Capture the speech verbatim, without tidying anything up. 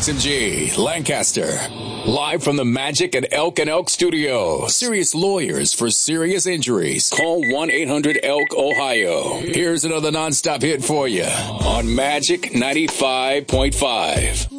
X M G, Lancaster. Live from the Magic at Elk and Elk Studio. Serious lawyers for serious injuries. Call one eight hundred elk ohio. Here's another nonstop hit for you on Magic ninety-five point five.